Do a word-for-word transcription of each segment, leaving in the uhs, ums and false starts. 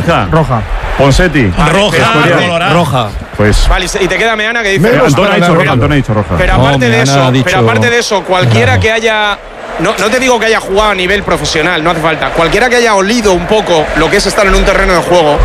Borja. Roja. Ponsetti. Roja. Roja. Pues. Vale, y te queda Meana que dice Pero roja. Antonio ha dicho roja. Antonio ha dicho roja. Pero aparte No, de Meana eso, ha dicho- pero aparte de eso, cualquiera que haya. No, no te digo que haya jugado a nivel profesional, no hace falta. Cualquiera que haya olido un poco lo que es estar en un terreno de juego,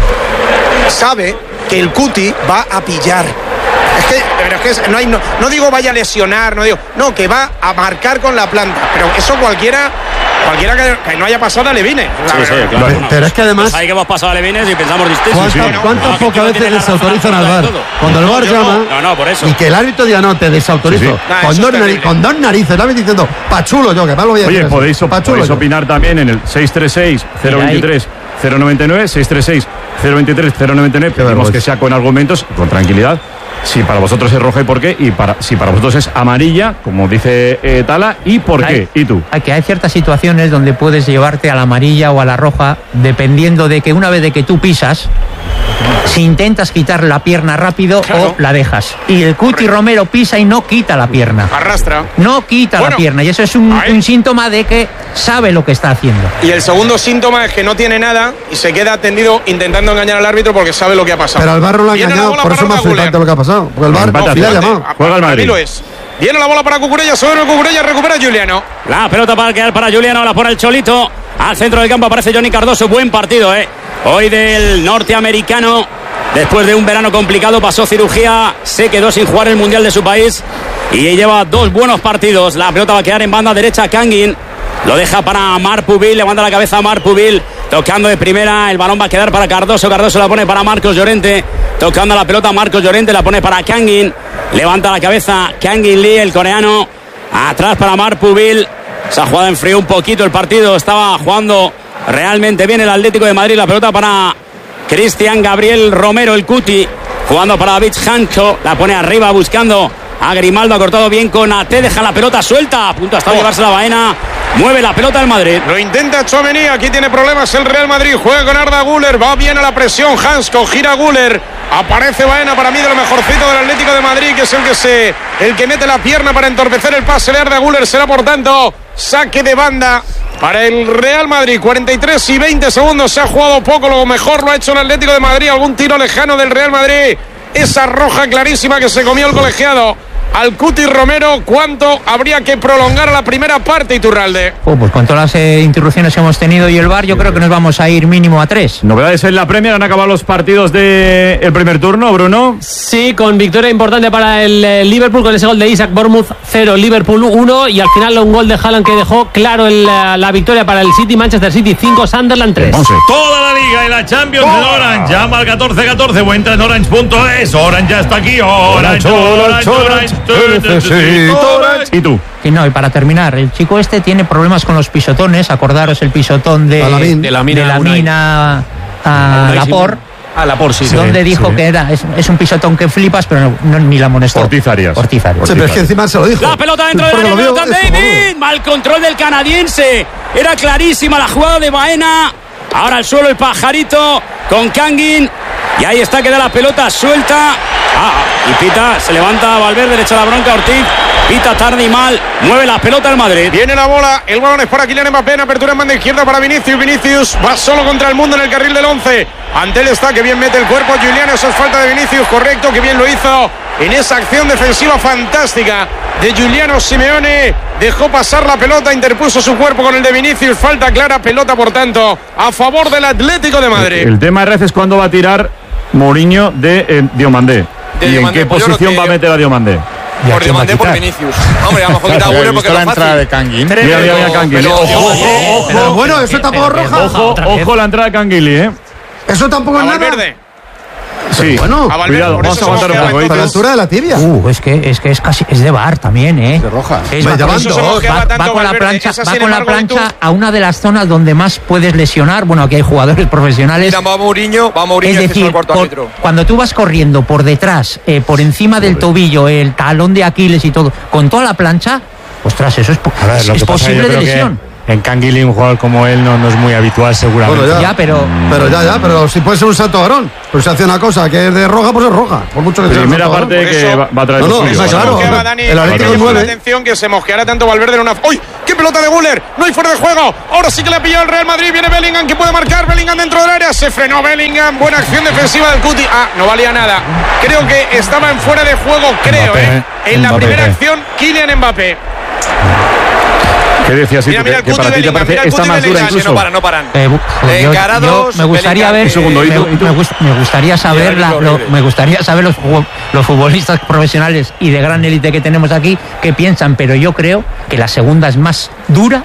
sabe que el Cuti va a pillar. Es que, pero es que es- no, hay, no, no digo vaya a lesionar, no digo. No, que va a marcar con la planta. Pero eso cualquiera. Cualquiera que, que no haya pasado a Levine. Sí, sí, claro. Pero, pero es que además, Pues ahí que hemos pasado a Levines y pensamos distinto. ¿cuántas, Sí, sí. cuántas No, que pocas tú no veces tienes la razón desautorizan al absoluta V A R? de todo. Cuando el No, V A R yo llama No, no, por eso. y que el árbitro diga no, te desautorizo. Sí, sí. Nah, Con, eso dos es nari- terrible. con dos narices, la diciendo, pa' chulo yo, que más lo voy a decir. Oye, así. podéis, op- Pa' chulo podéis yo. opinar también en el seis tres seis, cero veintitrés, cero noventa y nueve, seis tres seis, cero veintitrés, cero noventa y nueve. Pedimos vergüenza. que sea con argumentos, con tranquilidad. Si para vosotros es roja y por qué, y para, si para vosotros es amarilla, como dice eh, Tala, y por qué. ¿Y tú? Hay que hay ciertas situaciones donde puedes llevarte a la amarilla o a la roja, dependiendo de que una vez de que tú pisas, si intentas quitar la pierna rápido Claro. o la dejas. Y el Cuti Romero pisa y no quita la pierna. Arrastra. No quita Bueno, la pierna. Y eso es un, ahí. un síntoma de que sabe lo que está haciendo. Y el segundo síntoma es que no tiene nada y se queda tendido intentando engañar al árbitro porque sabe lo que ha pasado. Pero al V A R no lo ha Viene la engañado, bola por para eso es más Arda Güler. flipante lo que ha pasado. Porque el V A R Empate a sí le ha cero. llamado. A- Juega el para mí Madrid. lo es. Viene la bola para Cucurella, sobre Cucurella, recupera Juliano. La pelota para quedar para Juliano, la pone el Cholito. Al centro del campo aparece Johnny Cardoso. Buen partido, ¿eh? Hoy del norteamericano. Después de un verano complicado, pasó cirugía, se quedó sin jugar el Mundial de su país y lleva dos buenos partidos. La pelota va a quedar en banda derecha Kangin. Lo deja para Marpubil, levanta la cabeza a Marpubil, tocando de primera, el balón va a quedar para Cardoso, Cardoso la pone para Marcos Llorente, tocando la pelota Marcos Llorente, la pone para Kangin, levanta la cabeza Kangin Lee, el coreano, atrás para Marpubil. Se ha jugado en frío un poquito el partido, estaba jugando realmente bien el Atlético de Madrid, la pelota para Cristian Gabriel Romero, el Cuti, jugando para David Hancho, la pone arriba buscando a Grimaldo, ha cortado bien con A T, deja la pelota suelta, a punto hasta llevarse la Baena, mueve la pelota el Madrid. Lo intenta Tchouaméni, aquí tiene problemas el Real Madrid, juega con Arda Güler, va bien a la presión Hansko, gira Güler, aparece Baena, para mí de lo mejorcito del Atlético de Madrid, que es el que se el que mete la pierna para entorpecer el pase de Arda Güler, será por tanto saque de banda para el Real Madrid. Cuarenta y tres y veinte segundos, se ha jugado poco, lo mejor lo ha hecho el Atlético de Madrid, algún tiro lejano del Real Madrid, esa roja clarísima que se comió el colegiado al Cuti Romero. ¿Cuánto habría que prolongar la primera parte, Iturralde? Oh, pues con todas las eh, interrupciones que hemos tenido y el V A R, yo creo que nos vamos a ir mínimo a tres. Novedades en la Premier, han acabado los partidos del primer turno, Bruno. Sí, con victoria importante para el eh, Liverpool con ese gol de Isaac, Bournemouth cero, Liverpool uno, y al final un gol de Haaland que dejó claro el, la, la victoria para el City, Manchester City cinco, Sunderland tres. once. Toda la liga y la Champions en Orange. Llama al catorce catorce o entra en orange punto es. Orange ya está aquí. Orange, Orange, Orange. Orange. ¿Y tú? Y no, y para terminar, el chico este tiene problemas con los pisotones. Acordaros el pisotón de, Alamín. De la mina de la Unai. mina a Unai Lapor, A la por sí. donde dijo sí. que era es, es un pisotón que flipas, pero no, no- ni la amonestó. Ortiz Arias. Ortiz Arias. Sí, pero es que encima se lo dijo. La pelota dentro del Porque área, lo vio, Jonathan es como- David. Mal control del canadiense. Era clarísima la jugada de Baena. Ahora al suelo el pajarito con Kangin. Y ahí está, queda la pelota suelta. Ah, y pita, se levanta Valverde, le echa la bronca a Ortiz. Pita tarde y mal. Mueve la pelota el Madrid. Viene la bola, el balón es para Kylian Mbappé, en apertura en banda izquierda para Vinicius. Vinicius va solo contra el mundo en el carril del once. Ante él está, que bien mete el cuerpo Juliano, eso es falta de Vinicius, correcto, que bien lo hizo en esa acción defensiva fantástica de Giuliano Simeone. Dejó pasar la pelota, interpuso su cuerpo con el de Vinicius, falta clara, pelota por tanto a favor del Atlético de Madrid. El tema de es cuándo va a tirar Mourinho de eh, Diomandé. De ¿Y en Diomandé, qué pues yo creo posición que- va a meter a Diomandé? Por Diomandé, por Vinicius. Hombre, a lo mejor quita a Güler porque es la lo entrada de fácil. Kangin. Mira, mira, mira, Kangin. pero- Ojo, pero- ojo, Pero ojo. bueno, eso tampoco es roja. Ojo, ojo la entrada de Kangili, ¿eh? Eso tampoco A es nada. Valverde. Sí. Bueno, A Valverde, cuidado, por vamos eso a aguantar se un mosquea poco. a la entonces. altura de la tibia. Uh, es que es que es casi es de V A R también, ¿eh? De roja. Es, Me va, llaman con- Eso se dos. mosqueaba va- tanto va con la Valverde. plancha, Esa, va sin con la embargo, plancha Itu- a una de las zonas donde más puedes lesionar. Bueno, aquí hay jugadores profesionales. Mira, va Mourinho, va Mourinho, Es este decir, el cuarto por- árbitro. cuando tú vas corriendo por detrás, eh, por encima del tobillo, el talón de Aquiles y todo, con toda la plancha, ostras, eso es, po- A ver, es, lo es que pasa, posible yo de creo que lesión. en Canguilí un jugador como él no, no es muy habitual seguramente. Bueno, Ya, pero Pero ya, ya, pero si puede ser un salto varón. Pues si hace una cosa que es de roja, pues es roja. Por mucho que sea un Primera salto parte varón. Por que eso- va, va a traer No, lo no, suyo. está ¿vale? claro. Mosqueaba, Dani, el Atlético que es llama la nueve. atención que se mosqueara tanto Valverde en una. ¡Uy! ¡Qué pelota de Guller! No hay fuera de juego. Ahora sí que le ha pillado el Real Madrid. Viene Bellingham, que puede marcar. Bellingham dentro del área. Se frenó Bellingham. Buena acción defensiva del Cuti. Ah, no valía nada. Creo que estaba en fuera de juego, creo, Mbappé, ¿eh? En la Mbappé. primera acción, Kylian Mbappé. ¿Qué decías, Mira, Itu? mira Que, el que Cuti para ti te Bellingham, parece mira el está Cuti más dura Bellingham. Sí, incluso. no paran, no paran. Eh, bu- Eh, yo, encarados, yo me gustaría Bellingham, ver Un segundo, me, ¿y tú? ¿Y tú? me gust- me gustaría saber Sí, la- horrible, lo- horrible. me gustaría saber los, fu- los futbolistas profesionales y de gran élite que tenemos aquí qué piensan, pero yo creo que la segunda es más dura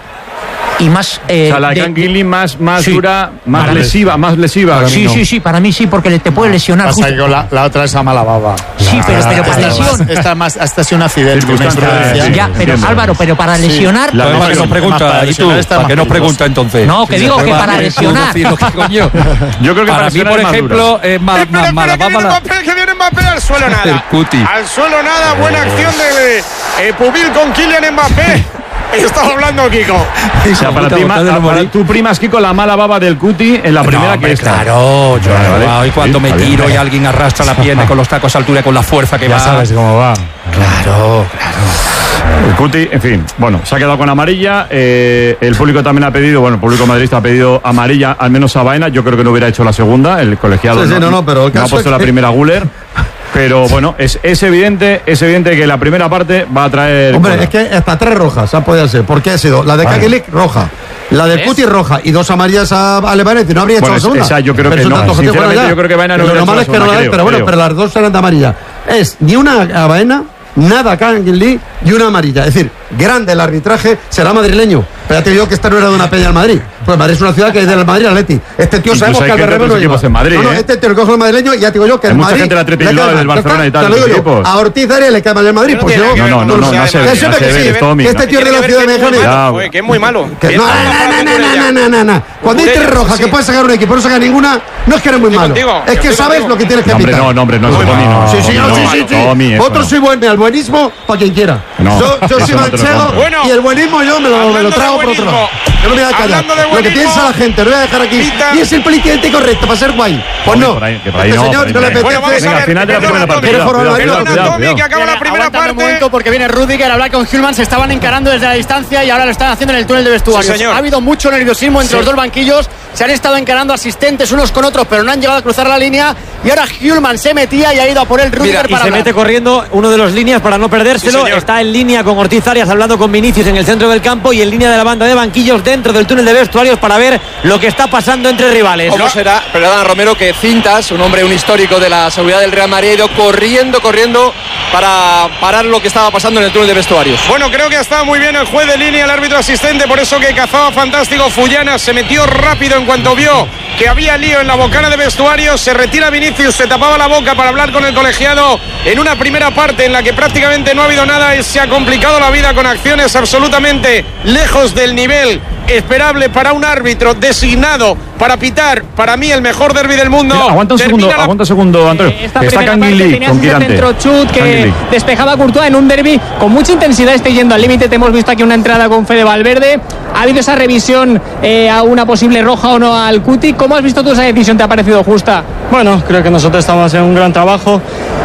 y más eh, O sea, la de de- Canguilí más, más Sí. dura, más Para mí- lesiva, más lesiva. Para mí sí, no. sí, sí, para mí sí, porque le- te puede lesionar Pasa justo. que la, la otra es a mala baba. Sí, pero- Esta- pero para esta lesión. más- Esta más, hasta ha sido un accidente, una Circunstancia, imprudencia. sí. Ya, pero entiendo. Álvaro, pero para lesionar La ¿Para qué lesión. nos pregunta? Más para ¿Y tú? lesionar está ¿Para más qué nos peligroso. pregunta entonces? no, que digo que para lesionar. Yo Yo creo que Para mí, lesionar por es más ejemplo, dura. es más, Espera, más espera, mala. que viene Vámonos. Mbappé, que viene Mbappé al suelo nada. El Cuti. Al suelo nada, buena acción de eh, Pubil con Kylian Mbappé. Estaba hablando Kiko. O sea, para puta, ti, botad de ma- no para morir. tú primas, Kiko, la mala baba del Cuti en la primera No, que hombre, esta. claro, yo Vale, vale. ay, cuando Sí, me está bien. tiro y alguien arrastra la pierna con los tacos a altura con la fuerza que Ya va. sabes cómo va. Claro, claro. El Cuti, en fin, bueno, se ha quedado con amarilla. eh, el público también ha pedido, bueno, el público madridista ha pedido amarilla, al menos a Baena. Yo creo que no hubiera hecho la segunda. El colegiado Sí, sí, no, no, pero el no ha caso puesto es la que- primera Guller. Pero bueno, es, es evidente, es evidente que la primera parte va a traer. Hombre, cola. es que hasta tres rojas han podido ser. ¿Por qué ha sido? La de Vale. Canguilí, roja. La de Cuti, roja. Y dos amarillas a Alevanetti. No habría hecho Bueno, la segunda. esa yo creo Pero que es un no. tanto objetivo. Sinceramente, Bueno, ya. yo creo que Baena no Pero hubiera lo hecho malo la es que no segunda, la creo, pero bueno, creo. pero las dos eran de amarilla. Es ni una a Baena, nada a Canguilí y una amarilla. Es decir, grande el arbitraje, será madrileño. Pero ya te digo que esta no era de una peña al Madrid. Pues Madrid es una ciudad que es del Madrid Atleti. Este tío Incluso sabemos hay que al gente de Berrebo otros no lleva. equipos en Madrid, No, no, ¿eh? este tío lo coge el madrileño y ya te digo yo que Hay el mucha Madrid. gente del Atleti le Bilbao, cae del mal. Barcelona y tal, Te lo de digo yo. equipos. A Ortiz Arias le cae mal el Madrid. No Pues tiene yo. que ver No, con no, no, dulce, no se además. ve, Que siempre no que se sí, ve, Tommy, que este no. tío es de la ciudad de que es muy Mejía. Ya, malo, oye, que es muy malo. Que Viene no, a no, jugar no, con no, Turella. no, no, no, no. Cuando hay Turella, tres rojas sí. que puedes sacar un equipo y no sacar ninguna, no es que eres muy Estoy malo. contigo, Es que estoy sabes contigo. lo que tienes que No, hombre, pitar. no, no, hombre, no, Muy Tommy, malo. no. Sí, sí, Tommy, no, sí, no, sí, sí. Tommy, eso Otro no. soy bueno, al buenismo, para quien quiera. No, Yo, yo eso soy no te lo manchego compro. Bueno, y el buenismo yo me lo, me hablando lo de trago por otro lado. buenismo, Yo no me voy a callar. hablando de Lo que buenismo, piensa la gente, lo voy a dejar aquí. Pita. Y es el políticamente correcto para ser guay. Pues Tommy, no. por ahí, que por ahí Este no, señor por ahí no le no. Bueno, vamos apetece. a Venga, ver. al final de la perdona, primera Tommy, parte. Quiere Cuidado, foro cuidado, Madrid, cuidado, Perdona, cuidado, Tommy, cuidado. que acaba la primera Aguanta un parte. momento porque viene Rüdiger a hablar con Hillman. Se estaban encarando desde la distancia y ahora lo están haciendo en el túnel de vestuarios. Sí, señor. Ha habido mucho nerviosismo entre Sí. los dos banquillos. Se han estado encarando asistentes unos con otros, pero no han llegado a cruzar la línea. Y ahora Hillman se metía y ha ido a por el Rüdiger Mira, y para Se hablar. mete corriendo uno de los líneas para no perdérselo. Sí, señor. Está en línea con Ortiz Arias hablando con Vinicius en el centro del campo y en línea de la banda de banquillos dentro del túnel de vestuarios para ver lo que está pasando entre rivales. ¿Cómo será? Perdona, Romero, que Cintas, un hombre, un histórico de la seguridad del Real Madrid, ha ido corriendo, corriendo para parar lo que estaba pasando en el túnel de vestuarios. Bueno, creo que ha estado muy bien el juez de línea, el árbitro asistente, por eso que cazaba fantástico Fullana, se metió rápido en cuanto vio que había lío en la bocana de vestuario, se retira Vinicius, se tapaba la boca para hablar con el colegiado en una primera parte en la que prácticamente no ha habido nada y se ha complicado la vida con acciones absolutamente lejos del nivel esperable para un árbitro designado para pitar, para mí, el mejor derbi del mundo. Mira, aguanta un Termina segundo, la- aguanta un segundo, Antonio. Eh, Esta Que está primera parte Canguilí tenías con ese Quirante. centro chut que Canguilí. despejaba a Courtois en un derbi con mucha intensidad, está yendo al límite. Te hemos visto aquí una entrada con Fede Valverde. Ha habido esa revisión eh, a una posible roja o no al Cuti. ¿Cómo has visto tú esa decisión? ¿Te ha parecido justa? Bueno, creo que nosotros estamos haciendo un gran trabajo.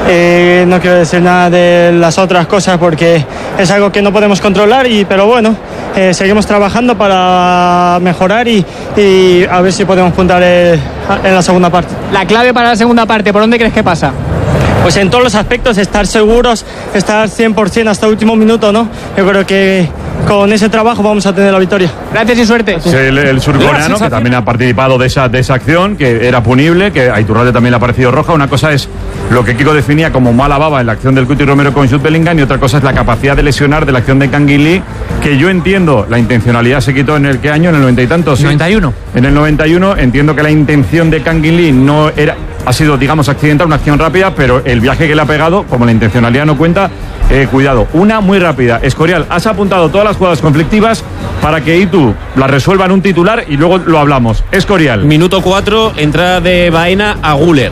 Eh, no quiero decir nada de las otras cosas porque es algo que no podemos controlar, y, pero bueno, eh, seguimos trabajando para mejorar y, y a ver si podemos puntar eh, en la segunda parte. La clave para la segunda parte, ¿por dónde crees que pasa? Pues en todos los aspectos, estar seguros, estar cien por ciento hasta el último minuto, ¿no? Yo creo que con ese trabajo vamos a tener la victoria. Gracias y suerte. Sí, el, el surcoreano, que también ha participado de esa, de esa acción, que era punible, que a Iturralde también le ha parecido roja. Una cosa es lo que Kiko definía como mala baba en la acción del Cuti Romero con Jude Bellingham, y otra cosa es la capacidad de lesionar de la acción de Canguilí, que yo entiendo, la intencionalidad se quitó en el qué año, en el noventa y tantos. ¿sí? noventa y uno. En el noventa y uno, entiendo que la intención de Canguilí no era, ha sido, digamos, accidental, una acción rápida, pero el viaje que le ha pegado, como la intencionalidad no cuenta, eh, cuidado. Una muy rápida. Escorial, has apuntado todas las jugadas conflictivas para que Itu las resuelva en un titular y luego lo hablamos. Escorial. Minuto cuatro, entrada de Baena a Guller.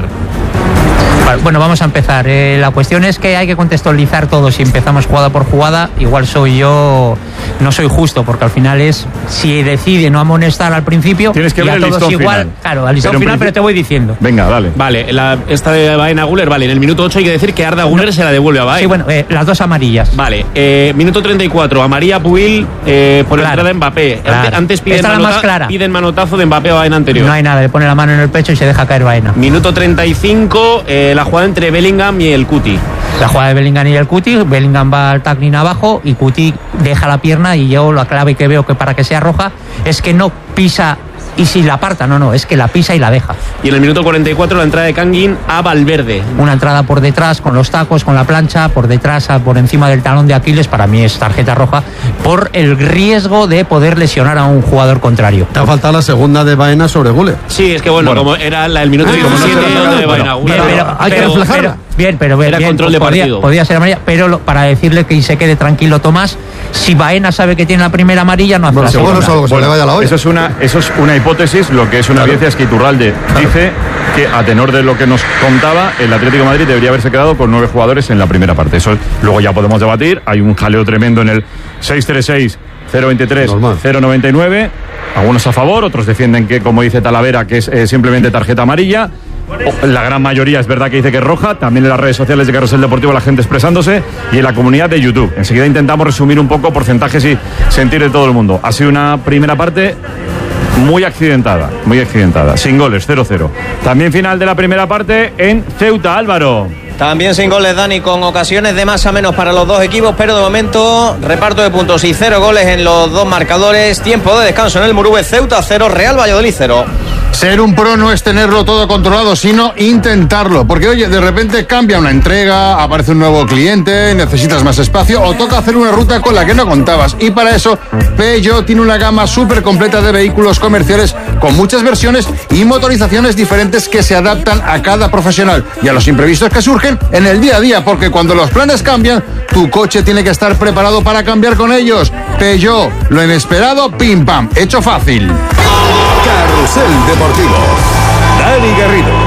Vale, bueno, vamos a empezar. Eh, la cuestión es que hay que contextualizar todo. Si empezamos jugada por jugada, igual soy yo no soy justo, porque al final es, si decide no amonestar al principio, tienes que y ver a el todos listón igual, final. claro, al listón Pero final, principio... pero te voy diciendo. Venga, dale. Vale, la, esta de Baena Guller, vale, en el minuto ocho hay que decir que Arda Güler no. se la devuelve a Baena. Sí, bueno, eh, las dos amarillas. Vale, eh, minuto treinta y cuatro, amarilla Pubil eh, por claro. entrada de Mbappé. Claro. Antes, antes piden, Esta es la manota- más clara. piden manotazo de Mbappé a Baena anterior. No hay nada, le pone la mano en el pecho y se deja caer Baena. Minuto treinta y cinco, eh, la jugada entre Bellingham y el Cuti. La jugada de Bellingham y el Cuti, Bellingham va al tackling abajo y Cuti deja la pierna, y yo la clave que veo que para que sea roja es que no pisa y si la aparta, no, no, es que la pisa y la deja. Y en el minuto cuarenta y cuatro la entrada de Kangin a Valverde. Una entrada por detrás con los tacos, con la plancha, por detrás, por encima del talón de Aquiles, para mí es tarjeta roja por el riesgo de poder lesionar a un jugador contrario. Te ha faltado la segunda de Baena sobre Guller. Sí, es que bueno, Bueno. como era la, el minuto Ah, diecisiete no, de Baena bueno, Guller. Bien, pero hay que pero- reflejarla. Bien, pero bien, Era bien, control de podía, partido. podía ser amarilla, pero lo- para decirle que se quede tranquilo Tomás, si Baena sabe que tiene la primera amarilla, no hace Bueno, la seguro segunda. es algo que se le vaya la olla. Eso es una, eso es una hipótesis, lo que es una evidencia es que Iturralde dice que, a tenor de lo que nos contaba, el Atlético de Madrid debería haberse quedado con nueve jugadores en la primera parte. Eso luego ya podemos debatir. Hay un jaleo tremendo en el seis tres seis cero veintitrés cero noventa y nueve. Algunos a favor, otros defienden que, como dice Talavera, que es eh, simplemente tarjeta amarilla. La gran mayoría es verdad que dice que es roja. También en las redes sociales de Carrusel Deportivo la gente expresándose, y en la comunidad de YouTube. Enseguida intentamos resumir un poco porcentajes y sentir de todo el mundo. Ha sido una primera parte muy accidentada, muy accidentada, sin goles, cero cero. También final de la primera parte en Ceuta, Álvaro. También sin goles, Dani, con ocasiones de más a menos para los dos equipos, pero de momento reparto de puntos y cero goles en los dos marcadores. Tiempo de descanso en el Murube. Ceuta cero, Real Valladolid cero. Ser un pro no es tenerlo todo controlado, sino intentarlo. Porque, oye, de repente cambia una entrega, aparece un nuevo cliente, necesitas más espacio o toca hacer una ruta con la que no contabas. Y para eso, Peugeot tiene una gama súper completa de vehículos comerciales con muchas versiones y motorizaciones diferentes que se adaptan a cada profesional y a los imprevistos que surgen en el día a día. Porque cuando los planes cambian, tu coche tiene que estar preparado para cambiar con ellos. Peugeot, lo inesperado, pim pam, hecho fácil. Carrusel Deportivo. Dani Garrido.